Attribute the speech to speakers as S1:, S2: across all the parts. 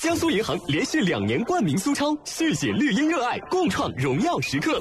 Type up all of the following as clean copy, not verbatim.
S1: 江苏银行连续2年冠名苏超，续写绿茵热爱，共创荣耀时刻。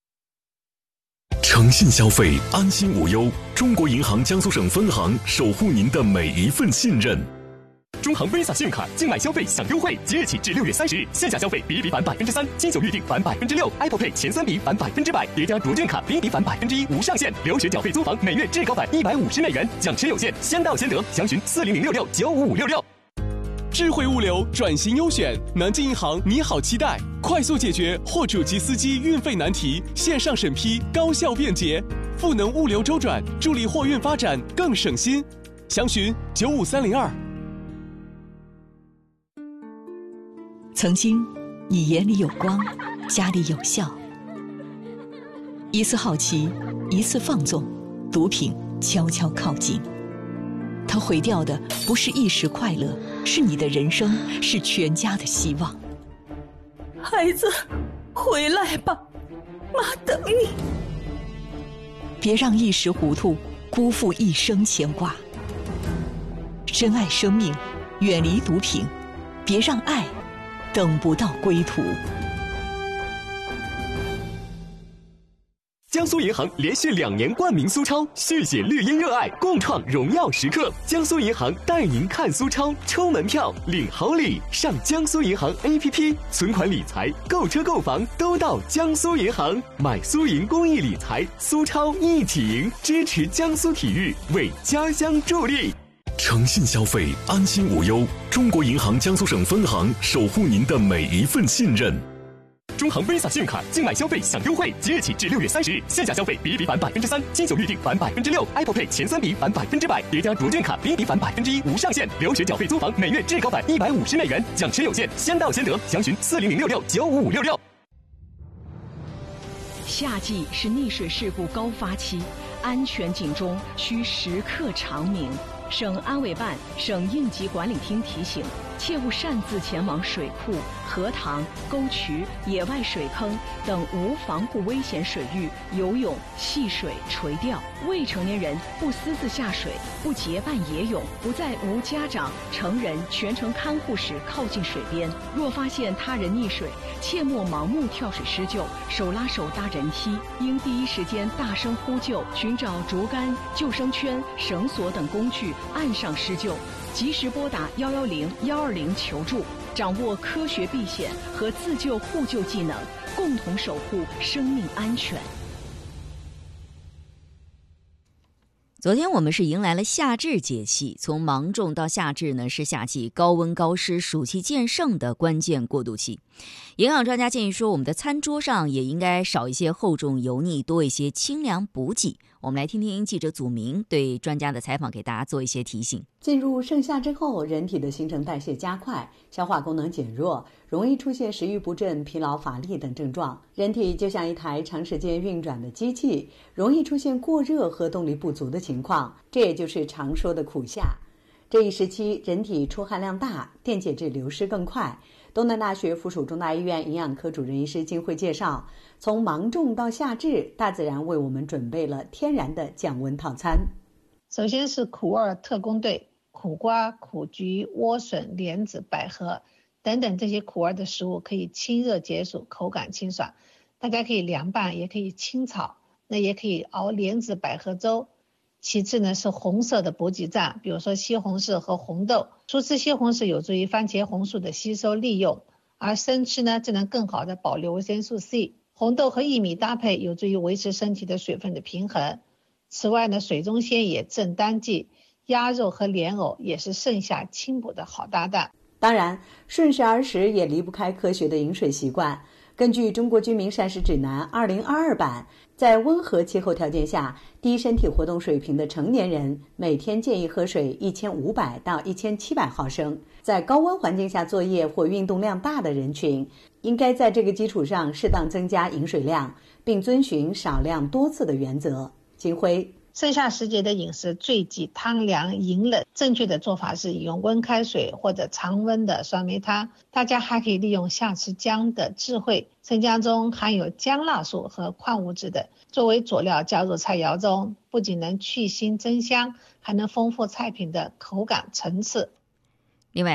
S2: 诚信消费，安心无忧。中国银行江苏省分行守护您的每一份信任。
S1: 中行 Visa 信用卡境外消费享优惠，即日起至6月30日，线下消费比一比返3%，金九预订返6%， Apple Pay 前3笔返100%，叠加卓券卡比一比返1%，无上限，留学缴费租房每月至高返150美元，奖池有限，先到先得，详询4006695566。
S3: 智慧物流转型优选，南京银行你好期待，快速解决货主及司机运费难题，线上审批高效便捷，赋能物流周转，助力货运发展更省心。详询95302。
S4: 曾经，你眼里有光，家里有笑。一次好奇，一次放纵，毒品悄悄靠近。它毁掉的不是一时快乐，是你的人生，是全家的希望。
S5: 孩子，回来吧，妈等你。
S4: 别让一时糊涂辜负一生牵挂。珍爱生命，远离毒品，别让爱等不到归途。
S1: 江苏银行连续2年冠名苏超，续写绿茵热爱，共创荣耀时刻。江苏银行带您看苏超，抽门票领好礼，上江苏银行 APP， 存款理财、购车购房都到江苏银行，买苏银公益理财，苏超一起赢，支持江苏体育，为家乡助力。
S2: 诚信消费，安心无忧。中国银行江苏省分行守护您的每一份信任。
S1: 中行 Visa 信用卡境外消费享优惠，即日起至6月30日，线下消费比一比返3%，金九预订返6%， Apple Pay 前3笔返100%，叠加卓券卡比一比返1%，无上限，留学缴费租房每月至高返150美元，奖池有限，先到先得，详询4006695566。
S6: 夏季是溺水事故高发期，安全警钟需时刻长鸣。省安委办、省应急管理厅提醒，切勿擅自前往水库、荷塘、沟渠、野外水坑等无防护危险水域游泳、戏水、垂钓。未成年人不私自下水，不结伴野泳，不在无家长、成人全程看护时靠近水边。若发现他人溺水，切莫盲目跳水施救，手拉手搭人梯，应第一时间大声呼救，寻找竹竿、救生圈、绳索等工具岸上施救，及时拨打110、120求助，掌握科学避险和自救互救技能，共同守护生命安全。
S7: 昨天我们是迎来了夏至节气，从芒种到夏至呢，是夏季高温高湿、暑气渐盛的关键过渡期。营养专家建议说，我们的餐桌上也应该少一些厚重油腻，多一些清凉补给。我们来听听记者祖明对专家的采访，给大家做一些提醒。
S8: 进入盛夏之后，人体的新陈代谢加快，消化功能减弱，容易出现食欲不振、疲劳乏力等症状。人体就像一台长时间运转的机器，容易出现过热和动力不足的情况，这也就是常说的苦夏。这一时期，人体出汗量大，电解质流失更快。东南大学附属中大医院营养科主任医师金慧介绍，从芒种到夏至，大自然为我们准备了天然的降温套餐。
S9: 首先是苦味特工队，苦瓜、苦菊、莴笋、莲子、百合等等这些苦味的食物可以清热解暑，口感清爽，大家可以凉拌，也可以清炒，那也可以熬莲子百合粥。其次呢是红色的补给站，比如说西红柿和红豆。初吃西红柿有助于番茄红素的吸收利用，而生吃呢则能更好的保留维生素 C。红豆和薏米搭配有助于维持身体的水分的平衡。此外呢，水中鲜也正当季，鸭肉和莲藕也是盛夏清补的好搭档。
S8: 当然，顺势而食也离不开科学的饮水习惯。根据《中国居民膳食指南2022版》，在温和气候条件下，低身体活动水平的成年人每天建议喝水1500到1700毫升。在高温环境下作业或运动量大的人群，应该在这个基础上适当增加饮水量，并遵循少量多次的原则。金辉，
S9: 盛夏时节的饮食最忌汤凉饮冷，正确的做法是饮用温开水或者常温的酸梅汤。大家还可以利用夏吃姜的智慧，生姜中含有姜辣素和矿物质的，作为佐料加入菜肴中，不仅能去腥增香，还能丰富菜品的口感层次。